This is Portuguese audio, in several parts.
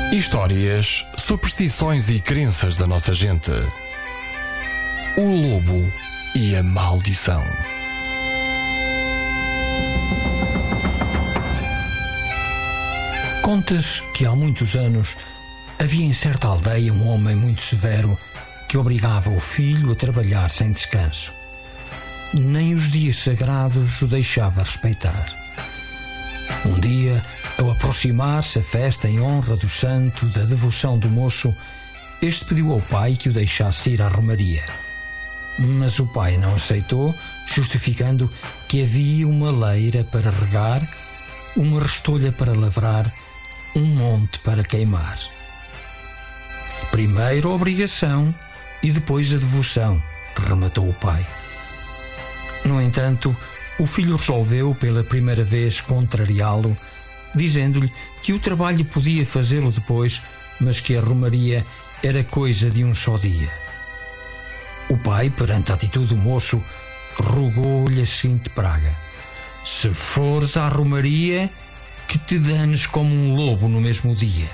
Histórias, superstições e crenças da nossa gente. O lobo e a maldição. Conta-se que há muitos anos havia em certa aldeia um homem muito severo que obrigava o filho a trabalhar sem descanso. Nem os dias sagrados o deixava respeitar. Um dia, ao aproximar-se a festa em honra do santo da devoção do moço, este pediu ao pai que o deixasse ir à romaria. Mas o pai não aceitou, justificando que havia uma leira para regar, uma restolha para lavrar, um monte para queimar. Primeiro a obrigação e depois a devoção, rematou o pai. No entanto, o filho resolveu pela primeira vez contrariá-lo, dizendo-lhe que o trabalho podia fazê-lo depois, mas que a romaria era coisa de um só dia. O pai, perante a atitude do moço, rogou-lhe a seguinte praga: se fores à romaria, que te danes como um lobo no mesmo dia.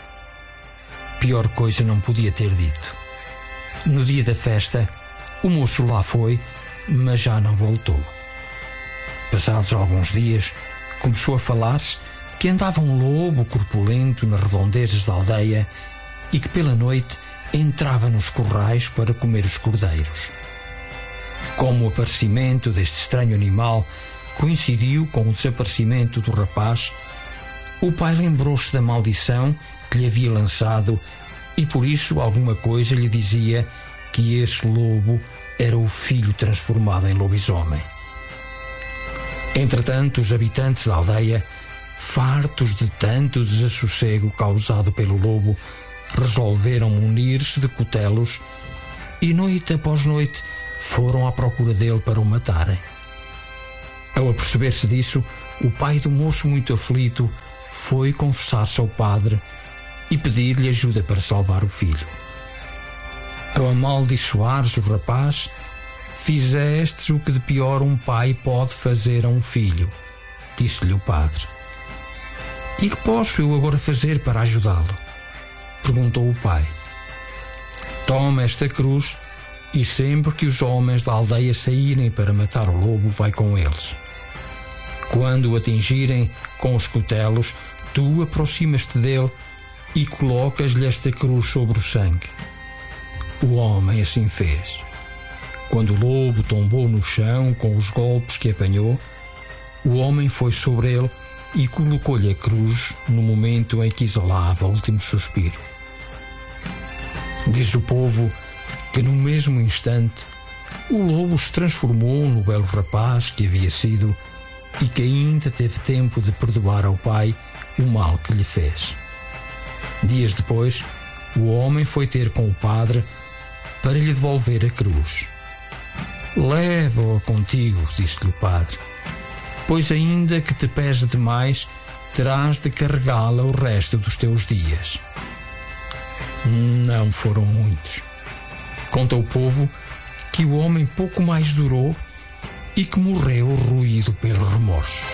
Pior coisa não podia ter dito. No dia da festa, o moço lá foi, mas já não voltou. Passados alguns dias, começou a falar-se que andava um lobo corpulento nas redondezas da aldeia e que pela noite entrava nos currais para comer os cordeiros. Como o aparecimento deste estranho animal coincidiu com o desaparecimento do rapaz, o pai lembrou-se da maldição que lhe havia lançado e por isso alguma coisa lhe dizia que esse lobo era o filho transformado em lobisomem. Entretanto, os habitantes da aldeia, fartos de tanto desassossego causado pelo lobo, resolveram munir-se de cutelos e noite após noite foram à procura dele para o matarem. Ao aperceber-se disso, o pai do moço, muito aflito, foi confessar-se ao padre e pedir-lhe ajuda para salvar o filho. Ao amaldiçoares o rapaz, fizestes o que de pior um pai pode fazer a um filho, disse-lhe o padre. E que posso eu agora fazer para ajudá-lo? Perguntou o pai. Toma esta cruz e sempre que os homens da aldeia saírem para matar o lobo, vai com eles. Quando o atingirem com os cutelos, tu aproximas-te dele e colocas-lhe esta cruz sobre o sangue. O homem assim fez. Quando o lobo tombou no chão com os golpes que apanhou, o homem foi sobre ele e colocou-lhe a cruz no momento em que exalava o último suspiro. Diz o povo que no mesmo instante o lobo se transformou no belo rapaz que havia sido e que ainda teve tempo de perdoar ao pai o mal que lhe fez. Dias depois, o homem foi ter com o padre para lhe devolver a cruz. Leva-a contigo, disse-lhe o padre, pois ainda que te pese demais, terás de carregá-la o resto dos teus dias. Não foram muitos. Conta o povo que o homem pouco mais durou e que morreu roído pelo remorso.